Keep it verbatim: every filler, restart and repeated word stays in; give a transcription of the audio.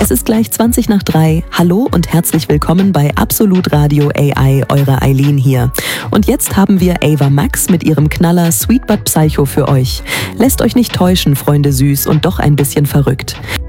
Es ist gleich zwanzig nach drei. Hallo und herzlich willkommen bei Absolut Radio A I, eure Eileen hier. Und jetzt haben wir Ava Max mit ihrem Knaller Sweet But Psycho für euch. Lässt euch nicht täuschen, Freunde süß und doch ein bisschen verrückt.